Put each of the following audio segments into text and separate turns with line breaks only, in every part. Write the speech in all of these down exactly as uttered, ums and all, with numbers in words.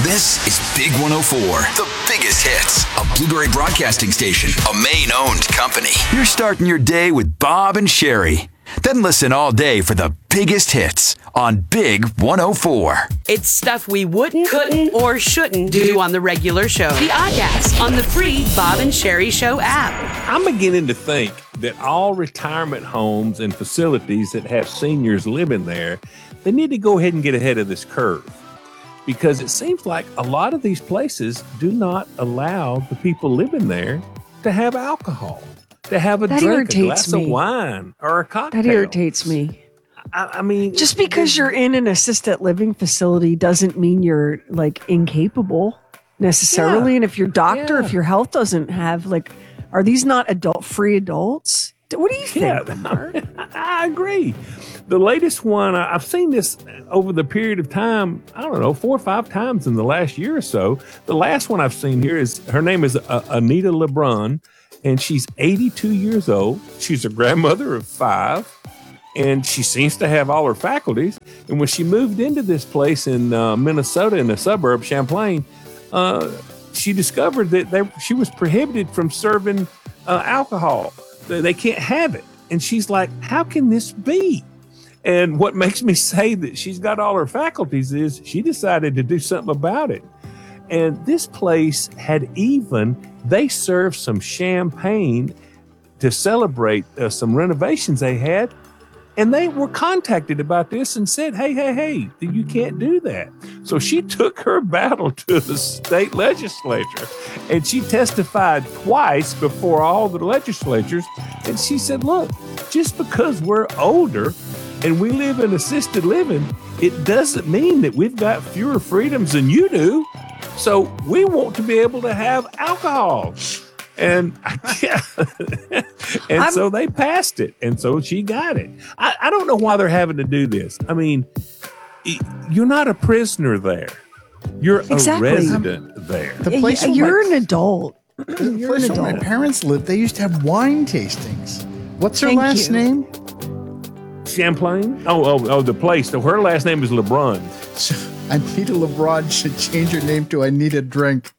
This is Big one oh four, the biggest hits, a Blueberry Broadcasting station, a Maine-owned company. You're starting your day with Bob and Sherry. Then listen all day for the biggest hits on Big one oh four.
It's stuff we wouldn't, couldn't, or shouldn't do on the regular show. The Oddcast on the free Bob and Sherry Show app.
I'm beginning to think that all retirement homes and facilities that have seniors living there, they need to go ahead and get ahead of this curve. Because it seems like a lot of these places do not allow the people living there to have alcohol, to have a
that
drink, a glass
me.
of wine, or a cocktail.
That irritates me.
I, I mean,
just because you're in an assisted living facility doesn't mean you're like incapable necessarily.
Yeah.
And if your doctor,
Yeah.
if your health doesn't have like, are these not adult free adults? What do you think?
Yeah, I agree. The latest one, I've seen this over the period of time, I don't know, four or five times in the last year or so. The last one I've seen here is, her name is uh, Anita LeBron, and she's eighty-two years old. She's a grandmother of five, and she seems to have all her faculties. And when she moved into this place in uh, Minnesota, in the suburb, Champlain, uh, she discovered that they, she was prohibited from serving uh, alcohol. They can't have it. And she's like, how can this be? And what makes me say that she's got all her faculties is she decided to do something about it. And this place had even, they served some champagne to celebrate uh, some renovations they had. And they were contacted about this and said, hey, hey, hey, you can't do that. So she took her battle to the state legislature, and she testified twice before all the legislatures. And she said, look, just because we're older and we live in assisted living, it doesn't mean that we've got fewer freedoms than you do. So we want to be able to have alcohol. And yeah. and I'm, so they passed it. And so she got it. I, I don't know why they're having to do this. I mean, you're not a prisoner there. You're exactly. a resident um, there.
The place yeah, you're my, an adult.
The you're place an adult. Where my parents lived, they used to have wine tastings. What's her Thank last you. name?
Champlain? Oh, oh, oh, the place. So her last name is LeBron.
So Anita LeBron should change her name to I Need a Drink.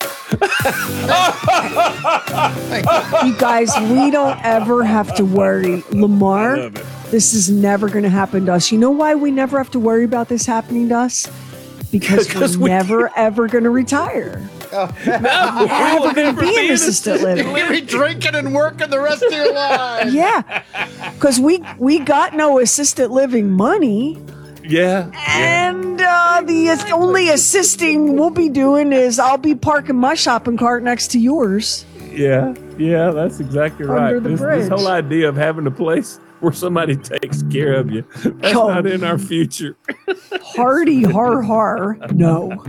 You guys, we don't ever have to worry. Lamar, this is never going to happen to us. You know why we never have to worry about this happening to us? Because we're we never, can. ever going to retire.
Oh.
No, we're never going to be in assisted living.
You're going to be drinking and working the rest of your life.
Yeah, because we, we got no assisted living money.
Yeah.
And uh, the only assisting we'll be doing is I'll be parking my shopping cart next to yours.
Yeah. Yeah, that's exactly right.
Under the
this,
bridge.
this whole idea of having a place where somebody takes care of you, that's oh. not in our future.
Hardy har har. No.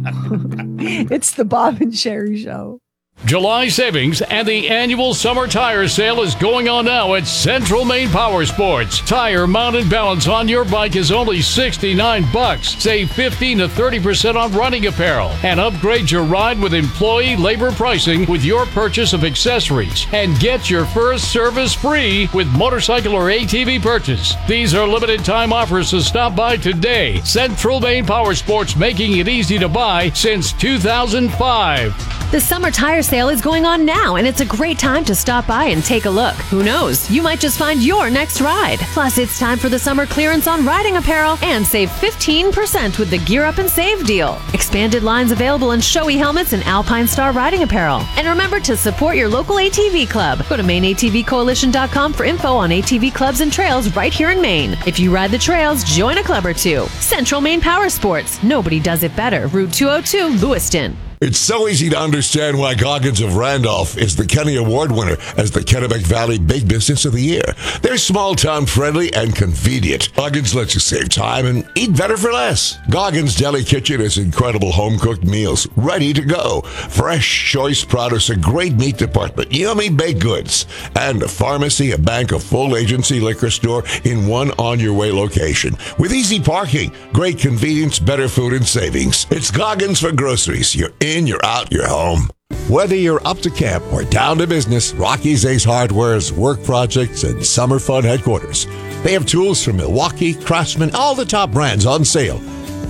It's the Bob and Sherry Show.
July savings and the annual summer tire sale is going on now at Central Maine Power Sports. Tire mount and balance on your bike is only sixty-nine bucks. Save fifteen to thirty percent on running apparel and upgrade your ride with employee labor pricing with your purchase of accessories. And get your first service free with motorcycle or A T V purchase. These are limited time offers, so stop by today. Central Maine Power Sports, making it easy to buy since two thousand five.
The summer tire sale is going on now, and it's a great time to stop by and take a look. Who knows? You might just find your next ride. Plus, it's time for the summer clearance on riding apparel and save fifteen percent with the Gear Up and Save deal. Expanded lines available in Shoei helmets and Alpine Star riding apparel. And remember to support your local A T V club. Go to Maine A T V Coalition dot com for info on A T V clubs and trails right here in Maine. If you ride the trails, join a club or two. Central Maine Power Sports. Nobody does it better. Route two oh two, Lewiston.
It's so easy to understand why Goggins of Randolph is the Kenny Award winner as the Kennebec Valley Big Business of the Year. They're small-town friendly and convenient. Goggins lets you save time and eat better for less. Goggins Deli Kitchen has incredible home-cooked meals ready to go. Fresh, choice produce, a great meat department, yummy baked goods, and a pharmacy, a bank, a full agency liquor store in one on-your-way location. With easy parking, great convenience, better food, and savings. It's Goggins for groceries. You're in. In, you're out, you're home. Whether you're up to camp or down to business, Rocky's Ace Hardware's work projects and summer fun headquarters. They have tools from Milwaukee, Craftsman, all the top brands on sale.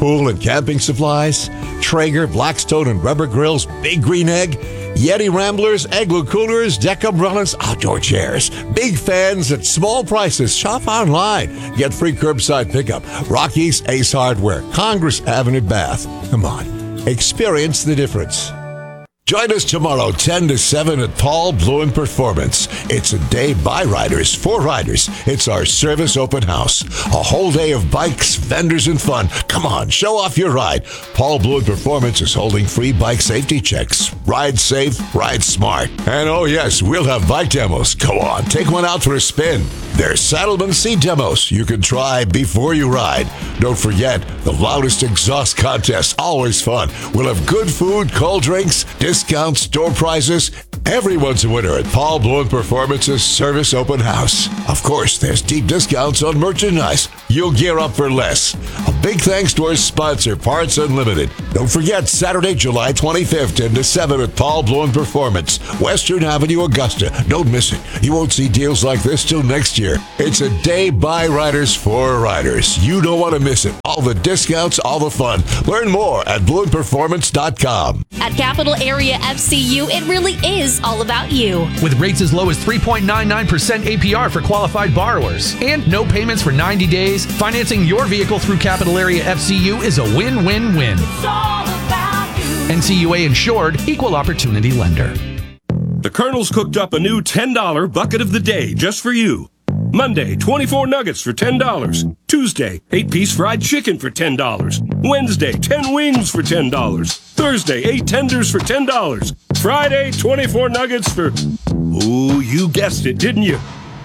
pool and camping supplies, Traeger, Blackstone, and rubber grills, Big Green Egg, Yeti Ramblers, Igloo Coolers, Deck Umbrellas, outdoor chairs. Big fans at small prices. Shop online. Get free curbside pickup. Rockies, Ace Hardware, Congress Avenue, Bath. Come on, experience the difference. Join us tomorrow, ten to seven at Paul Bluen Performance. It's a day by riders, for riders. It's our service open house. A whole day of bikes, vendors, and fun. Come on, show off your ride. Paul Bluen Performance is holding free bike safety checks. Ride safe, ride smart. And oh yes, we'll have bike demos. Go on, take one out for a spin. There's Saddlemen Seat demos you can try before you ride. Don't forget, the loudest exhaust contest, always fun. We'll have good food, cold drinks, discounts, store prizes. Everyone's a winner at Paul Bluen Performance's Service Open House. Of course, there's deep discounts on merchandise. You'll gear up for less. A big thanks to our sponsor, Parts Unlimited. Don't forget, Saturday, July twenty-fifth, ten to seven at Paul Bluen Performance, Western Avenue, Augusta. Don't miss it. You won't see deals like this till next year. It's a day by riders for riders. You don't want to miss it. All the discounts, all the fun. Learn more at bluen performance dot com.
At Capital Area F C U, it really is all about you.
With rates as low as three point nine nine percent A P R for qualified borrowers and no payments for ninety days, financing your vehicle through Capital Area F C U is a win-win-win.
It's all about you.
N C U A insured, equal opportunity lender.
The Colonel's cooked up a new ten dollar bucket of the day just for you. Monday, twenty-four nuggets for ten dollars. Tuesday, eight piece fried chicken for ten dollars. Wednesday, ten wings for ten dollars. Thursday, eight tenders for ten dollars. Friday, twenty-four nuggets for... Ooh, you guessed it, didn't you?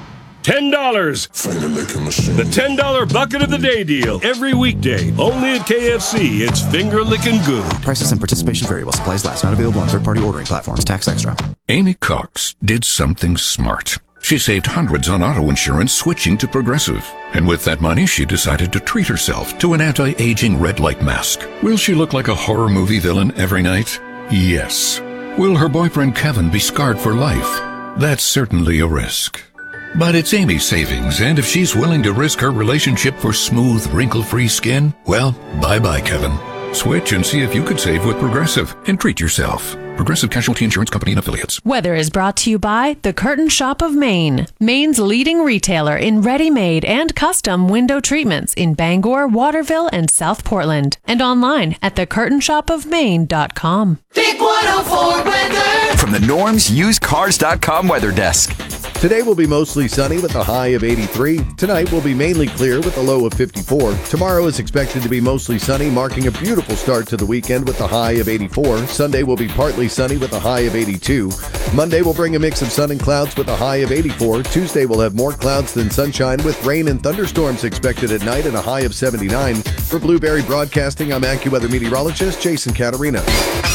ten dollars. The ten dollar bucket of the day deal. Every weekday, only at K F C. It's finger licking good.
Prices and participation vary while supplies last. Not available on third-party ordering platforms. Tax extra.
Amy Cox did something smart. She saved hundreds on auto insurance switching to Progressive. And with that money, she decided to treat herself to an anti-aging red light mask. Will she look like a horror movie villain every night? Yes. Will her boyfriend Kevin be scarred for life? That's certainly a risk. But it's Amy's savings, and if she's willing to risk her relationship for smooth, wrinkle-free skin, well, bye-bye, Kevin. Switch and see if you could save with Progressive and treat yourself. Progressive Casualty Insurance Company and Affiliates.
Weather is brought to you by The Curtain Shop of Maine, Maine's leading retailer in ready-made and custom window treatments in Bangor, Waterville, and South Portland. And online at the curtain shop of maine dot com.
Big one oh four weather.
From the Norm's Used Cars dot com weather desk.
Today will be mostly sunny with a high of eighty-three. Tonight will be mainly clear with a low of fifty-four. Tomorrow is expected to be mostly sunny, marking a beautiful start to the weekend with a high of eighty-four. Sunday will be partly sunny with a high of eighty-two. Monday will bring a mix of sun and clouds with a high of eighty-four. Tuesday will have more clouds than sunshine with rain and thunderstorms expected at night and a high of seventy-nine. For Blueberry Broadcasting, I'm AccuWeather meteorologist Jason Caterina.